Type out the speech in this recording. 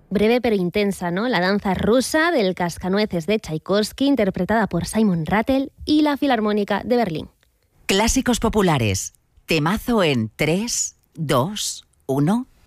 Breve pero intensa, ¿no? La danza rusa del Cascanueces de Tchaikovsky, interpretada por Simon Rattle y la Filarmónica de Berlín. Clásicos populares. Temazo en 3, 2, 1...